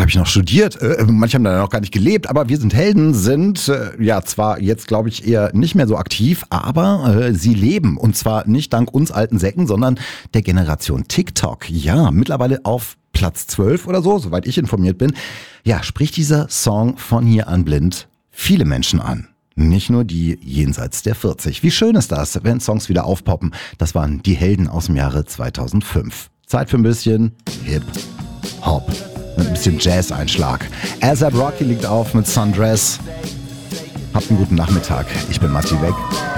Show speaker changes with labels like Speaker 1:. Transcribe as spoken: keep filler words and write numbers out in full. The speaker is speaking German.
Speaker 1: habe ich noch studiert. Äh, manche haben da noch gar nicht gelebt, aber wir sind Helden, sind äh, ja zwar jetzt, glaube ich, eher nicht mehr so aktiv, aber äh, sie leben. Und zwar nicht dank uns alten Säcken, sondern der Generation TikTok. Ja, mittlerweile auf Platz zwölf oder so, soweit ich informiert bin. Ja, spricht dieser Song von hier an blind viele Menschen an. Nicht nur die jenseits der vierzig. Wie schön ist das, wenn Songs wieder aufpoppen. Das waren die Helden aus dem Jahre zweitausendfünf. Zeit für ein bisschen Hip-Hop. Mit ein bisschen Jazz-Einschlag. A$ap Rocky liegt auf mit Sundress. Habt einen guten Nachmittag. Ich bin Matti Weg.